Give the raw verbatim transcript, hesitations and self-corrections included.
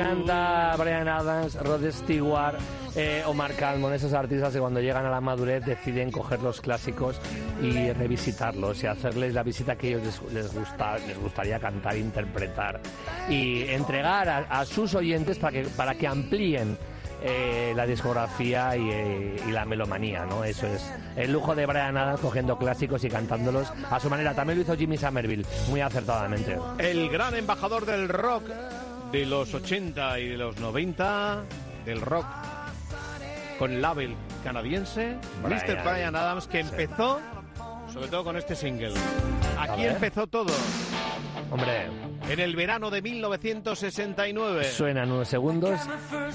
encanta Bryan Adams, Rod Stewart, eh, o Mark Almond, esos artistas que cuando llegan a la madurez deciden coger los clásicos y revisitarlos y hacerles la visita que ellos les, les, gusta, les gustaría cantar, interpretar y entregar a, a sus oyentes para que, para que amplíen Eh, la discografía y, eh, y la melomanía, ¿no? Eso es el lujo de Bryan Adams, cogiendo clásicos y cantándolos a su manera. También lo hizo Jimmy Somerville, muy acertadamente. El gran embajador del rock de los ochenta y de los noventa, del rock con label canadiense, mister Bryan Adams, que empezó sobre todo con este single. Aquí empezó todo. Hombre, en el verano de mil novecientos sesenta y nueve. Suenan unos segundos.